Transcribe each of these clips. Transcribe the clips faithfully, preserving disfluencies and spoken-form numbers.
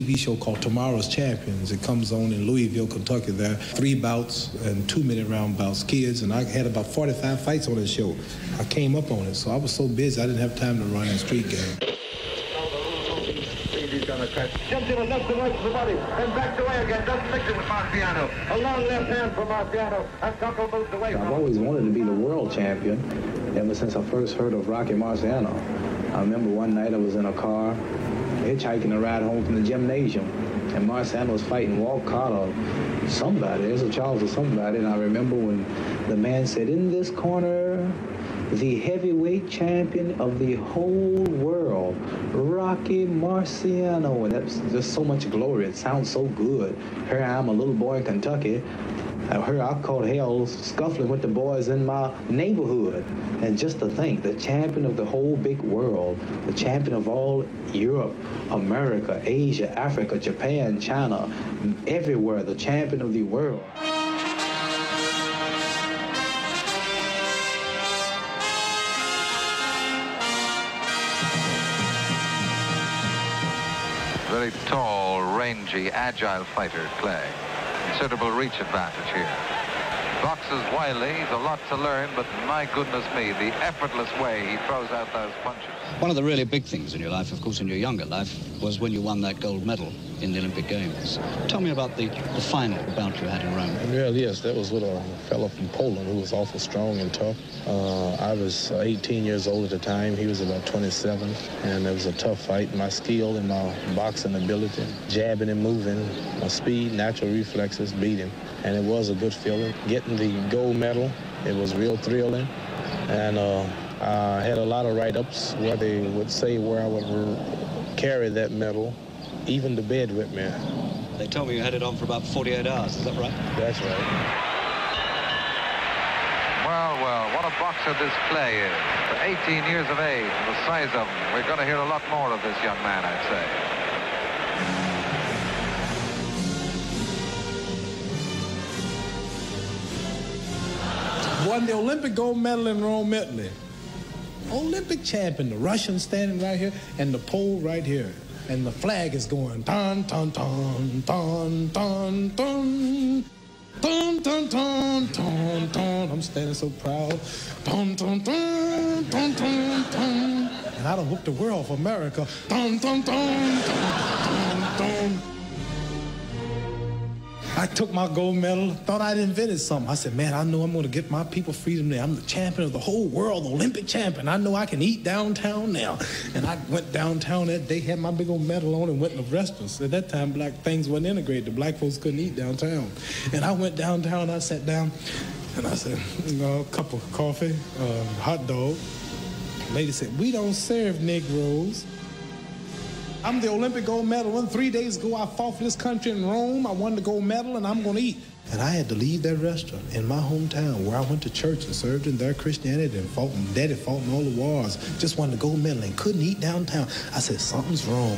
T V show called Tomorrow's Champions. It comes on in Louisville, Kentucky. There are three bouts and two-minute round bouts, kids, and I had about forty-five fights on this show. I came up on it, so I was so busy I didn't have time to run a street game. Jumps in a left and right to the body, and backs away again. Doesn't mix it with Marciano. A long left hand for Marciano, and Tucker moves away from him. I've always wanted to be the world champion ever since I first heard of Rocky Marciano. I remember one night I was in a car, hitchhiking a ride home from the gymnasium, and Marciano was fighting Walt Carter, somebody, there's a Charles or somebody, and I remember when the man said, in this corner, the heavyweight champion of the whole world, Rocky Marciano. And that's just so much glory. It sounds so good. Here I am, a little boy in Kentucky. I heard I caught hell scuffling with the boys in my neighborhood. And just to think, the champion of the whole big world, the champion of all Europe, America, Asia, Africa, Japan, China, everywhere, the champion of the world. Very tall, rangy, agile fighter, Clay. Considerable reach advantage here. Boxes wily, he's a lot to learn, but my goodness me, the effortless way he throws out those punches. One of the really big things in your life, of course, in your younger life, was when you won that gold medal in the Olympic Games. Tell me about the, the final bout you had in Rome. Well, yes, that was with a fellow from Poland who was awful strong and tough. Uh, I was eighteen years old at the time. He was about twenty-seven, and it was a tough fight. My skill and my boxing ability, jabbing and moving, my speed, natural reflexes beat him, and it was a good feeling. Getting the gold medal, it was real thrilling, and uh, I had a lot of write-ups where they would say where I would carry that medal, even to bed with me. They told me you had it on for about forty-eight hours, is that right? That's right. Well, well, what a boxer this Clay is. For eighteen years of age, the size of him, we're going to hear a lot more of this young man, I'd say. Won the Olympic gold medal in Rome, Italy. Olympic champion, the Russian standing right here, and the pole right here. And the flag is going, dun, dun, dun, dun, dun, dun. Dun, dun, dun, dun, dun. I'm standing so proud. Dun, dun, dun, dun, dun, dun. And I done whooped the world for America. Dun, dun, dun, dun, dun, dun. I took my gold medal, thought I'd invented something. I said, man, I know I'm going to get my people freedom there. I'm the champion of the whole world, the Olympic champion. I know I can eat downtown now. And I went downtown that day, had my big old medal on, and went to restaurants. At that time, black things wasn't integrated. The black folks couldn't eat downtown. And I went downtown, I sat down, and I said, you know, a cup of coffee, uh, hot dog. The lady said, we don't serve Negroes. I'm the Olympic gold medal. One three days ago, I fought for this country in Rome. I won the gold medal, and I'm going to eat. And I had to leave that restaurant in my hometown where I went to church and served in their Christianity and fought, and Daddy fought in all the wars. Just won the gold medal and couldn't eat downtown. I said, something's wrong.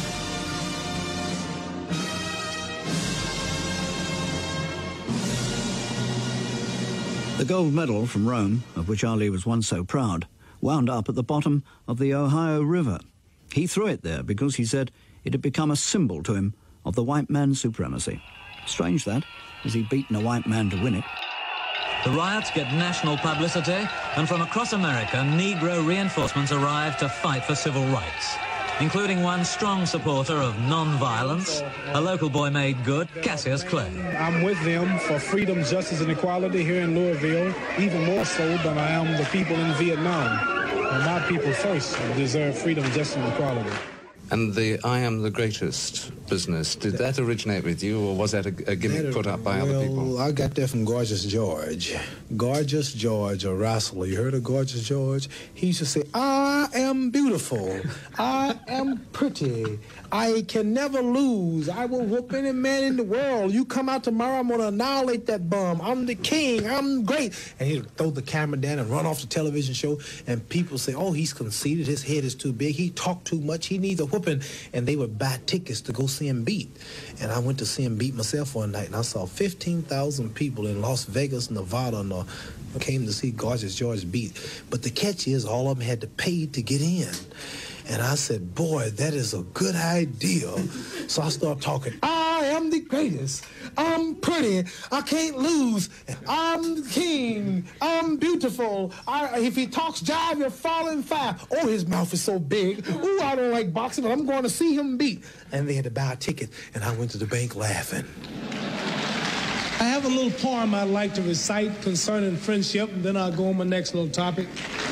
The gold medal from Rome, of which Ali was once so proud, wound up at the bottom of the Ohio River. He threw it there because he said it had become a symbol to him of the white man's supremacy. Strange that, as he'd beaten a white man to win it. The riots get national publicity, and from across America, Negro reinforcements arrive to fight for civil rights, including one strong supporter of non-violence, a local boy made good, Cassius Clay. I'm with them for freedom, justice, and equality here in Louisville, even more so than I am the people in Vietnam. And my people first deserve freedom, justice, and equality. And the I am the greatest business, did that originate with you, or was that a, a gimmick that, put up by well, other people? I got that from Gorgeous George. Gorgeous George, a wrestler. You heard of Gorgeous George? He used to say, I am beautiful. I am pretty. I can never lose. I will whoop any man in the world. You come out tomorrow, I'm going to annihilate that bum. I'm the king. I'm great. And he'd throw the camera down and run off the television show, and people say, oh, he's conceited. His head is too big. He talked too much. He needs a whooping. And they would buy tickets to go see him beat. And I went to see him beat myself one night, and I saw fifteen thousand people in Las Vegas, Nevada, and uh, came to see Gorgeous George beat. But the catch is all of them had to pay to get in. And I said, boy, that is a good idea. So I started talking. I am the greatest. I'm pretty. I can't lose. I'm the king. I'm beautiful. I, if he talks jive, you're falling fast. Oh, his mouth is so big. Ooh, I don't like boxing, but I'm going to see him beat. And they had to buy a ticket, and I went to the bank laughing. I have a little poem I'd like to recite concerning friendship, and then I'll go on my next little topic.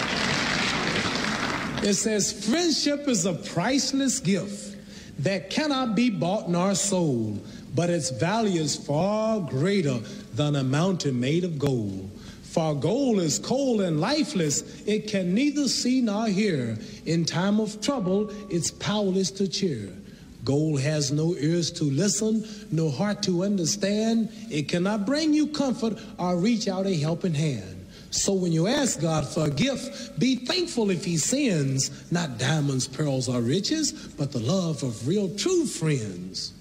It says, friendship is a priceless gift that cannot be bought nor sold, but its value is far greater than a mountain made of gold. For gold is cold and lifeless, it can neither see nor hear. In time of trouble, it's powerless to cheer. Gold has no ears to listen, no heart to understand. It cannot bring you comfort or reach out a helping hand. So when you ask God for a gift, be thankful if he sends, not diamonds, pearls, or riches, but the love of real, true friends.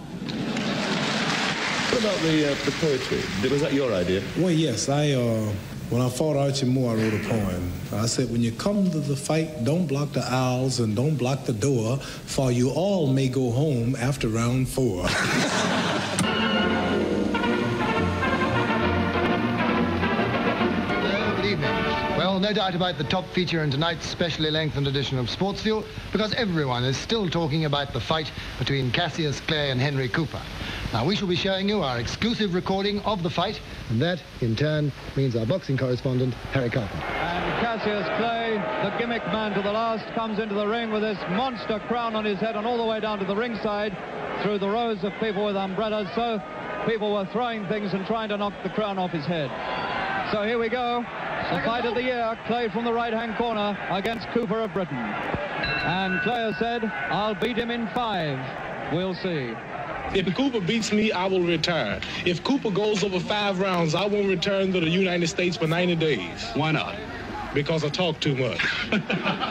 What about the, uh, the poetry? Was that your idea? Well, yes. I, uh, when I fought Archie Moore, I wrote a poem. I said, when you come to the fight, don't block the aisles and don't block the door, for you all may go home after round four. No doubt about the top feature in tonight's specially lengthened edition of Sportsville, because everyone is still talking about the fight between Cassius Clay and Henry Cooper. Now, we shall be showing you our exclusive recording of the fight, and that, in turn, means our boxing correspondent, Harry Carpenter. And Cassius Clay, the gimmick man to the last, comes into the ring with this monster crown on his head and all the way down to the ringside through the rows of people with umbrellas. So people were throwing things and trying to knock the crown off his head. So here we go. The fight of the year, Clay from the right-hand corner against Cooper of Britain. And Clay has said, I'll beat him in five. We'll see. If Cooper beats me, I will retire. If Cooper goes over five rounds, I won't return to the United States for ninety days. Why not? Because I talk too much. Well,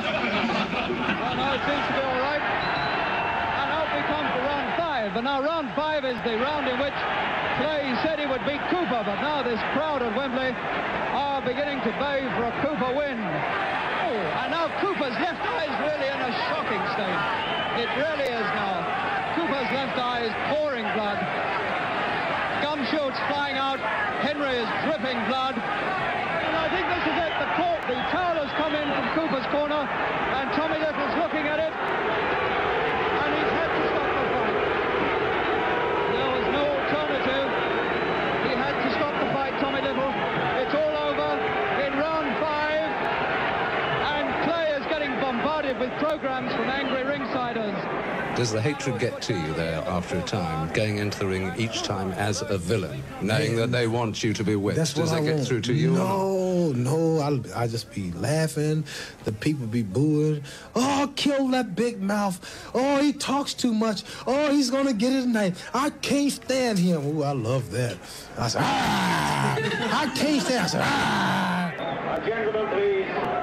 no, it seems to be all right. And out we come to round five. And now round five is the round in which Clay said he would beat Cooper, but now this crowd at Wembley are beginning to bay for a Cooper win. Oh, and now Cooper's left eye is really in a shocking state. It really is now. Cooper's left eye is pouring blood. Gum shoots flying out. Henry is dripping blood. And I think this is it. The, court, the towel has come in from Cooper's corner, and Tommy Little's looking at it. And he's had to stop the fight. There was no alternative. He had to stop the fight, Tommy Little. It's all over in round five. And Clay is getting bombarded with programs from angry ringsiders. Does the hatred get to you there after a time, going into the ring each time as a villain, knowing that they want you to be whipped? That's Does what that I get want. through to you? No, no. I'll, I just be laughing. The people be booing. Oh, kill that big mouth. Oh, he talks too much. Oh, he's going to get it tonight. I can't stand him. Ooh, I love that. I said, ah! I can't stand. I said, ah! Uh, gentlemen, please.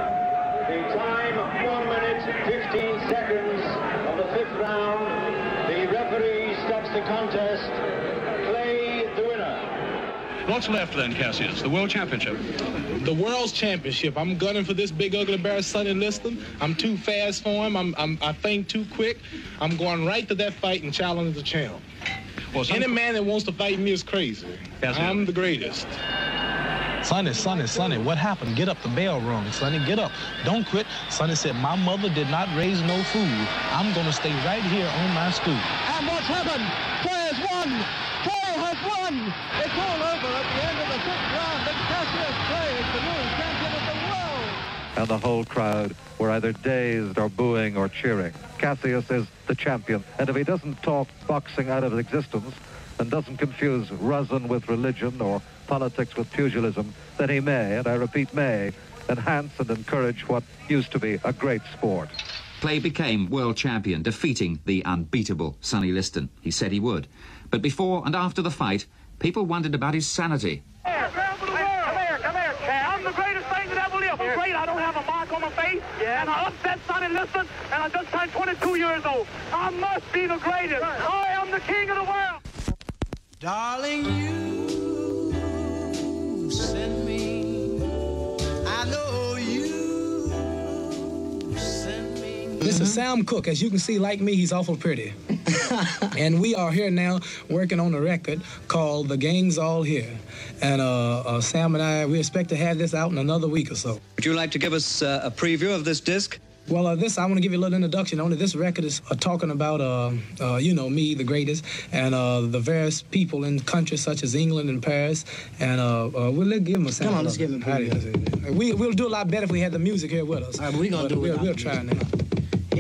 The time, one minute, fifteen seconds of the fifth round. The referee stops the contest. Clay, the winner. What's left then, Cassius? The World Championship? The World's Championship. I'm gunning for this big ugly bear, Sonny Liston. I'm too fast for him. I'm, I'm, I think too quick. I'm going right to that fight and challenge the champ. Well, some... Any man that wants to fight me is crazy. Cassius. I'm the greatest. Sonny, Sonny, Sonny, what happened? Get up, the bell rung. Sonny, get up. Don't quit. Sonny said, my mother did not raise no fool. I'm going to stay right here on my stool. And what's happened? Clay has won! Clay has won! It's all over at the end of the fifth round, and Cassius Clay is the new champion of the world! And the whole crowd were either dazed or booing or cheering. Cassius is the champion, and if he doesn't talk boxing out of existence and doesn't confuse resin with religion or politics with pugilism, then he may, and I repeat may, enhance and encourage what used to be a great sport. Clay became world champion, defeating the unbeatable Sonny Liston. He said he would. But before and after the fight, people wondered about his sanity. Come here, come here, come here, Chad. I'm the greatest thing that ever lived. I'm great. I don't have a mark on my face. Yeah. And I upset Sonny Liston, and I just turned twenty-two years old. I must be the greatest. I am the king of the world. Darling, you send me. I know you send me. This Mister Sam Cooke. As you can see, like me, he's awful pretty. And we are here now working on a record called The Gang's All Here. And uh, uh, Sam and I, we expect to have this out in another week or so. Would you like to give us uh, a preview of this disc? Well, uh, this, I want to give you a little introduction on it. This record is uh, talking about, uh, uh, you know, me, the greatest, and uh, the various people in countries such as England and Paris. And uh, uh, we'll let, give them a sample. Come on, let's give them a preview. We, we'll do a lot better if we had the music here with us. All right, but we're going to do it. We'll, we'll try now.